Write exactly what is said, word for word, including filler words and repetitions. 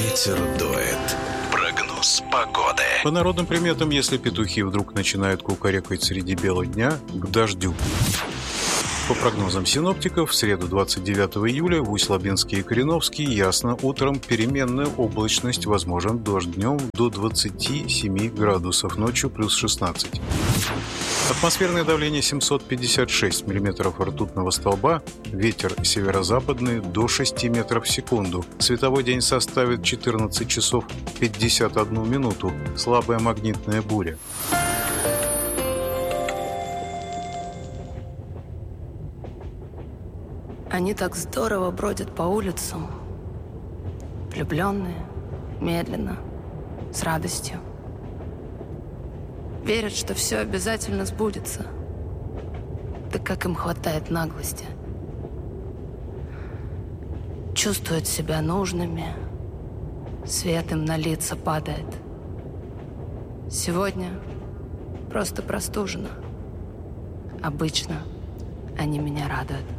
Ветер дует. Прогноз погоды. По народным приметам, если петухи вдруг начинают кукарекать среди бела дня, к дождю. По прогнозам синоптиков, в среду двадцать девятого июля в Усть-Лабинске и Кореновске ясно, утром переменная облачность, возможен дождь, днем до двадцати семи градусов, ночью плюс шестнадцать. Атмосферное давление семьсот пятьдесят шесть миллиметров ртутного столба, ветер северо-западный до шести метров в секунду. Световой день составит четырнадцать часов пятьдесят одну минуту, слабая магнитная буря. Они так здорово бродят по улицам, влюбленные, медленно, с радостью. Верят, что все обязательно сбудется. Да как им хватает наглости. Чувствуют себя нужными, свет им на лица падает. Сегодня просто простужена. Обычно они меня радуют.